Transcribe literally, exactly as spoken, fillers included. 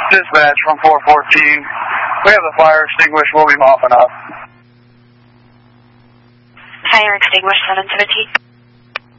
Dispatch from four fourteen. We have the fire extinguished. We'll be mopping up. Fire extinguished, seven seventeen.